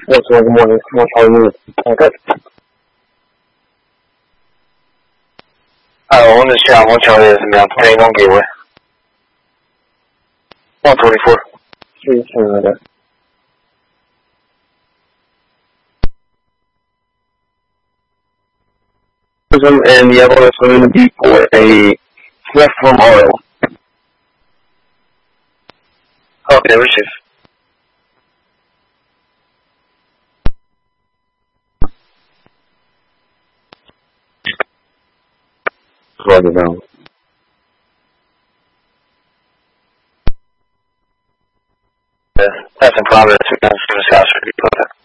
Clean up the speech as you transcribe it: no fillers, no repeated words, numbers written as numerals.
Yes, good morning. How are you? Good. 我们的下午调的怎么样？昨天刚给我124。是的。And the other is going to be for a Smith from oil. Okay, receive. Write it down. That's in progress. We're going to see the house.